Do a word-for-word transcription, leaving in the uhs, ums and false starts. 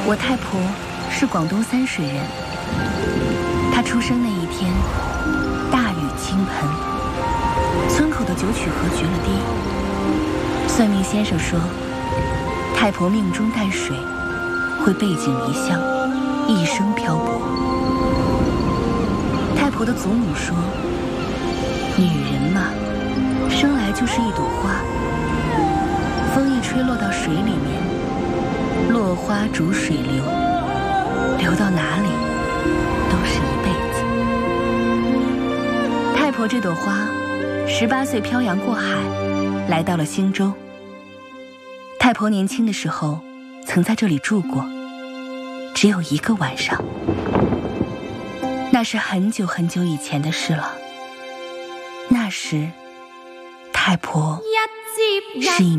我太婆是广东三水人，她出生那一天，大雨倾盆，村口的九曲河决了堤。算命先生说，太婆命中带水，会背井离乡，一生漂泊。太婆的祖母说，女人嘛，生来就是一朵花，风一吹落到水里面，落花逐水流，流到哪里都是一辈子。太婆这朵花，十八岁漂洋过海，来到了兴州。太婆年轻的时候，曾在这里住过，只有一个晚上。那是很久很久以前的事了。那时，太婆是一